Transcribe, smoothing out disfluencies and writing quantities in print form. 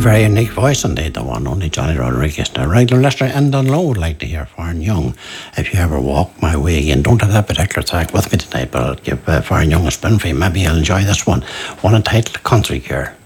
Very unique voice indeed, the one, only Johnny Rodriguez. Now, regular listener and Dunlow would like to hear Farron Young. If you ever walk my way again, don't have that particular track with me tonight, but I'll give Farron Young a spin for you. Maybe you'll enjoy this one. One entitled Country Care.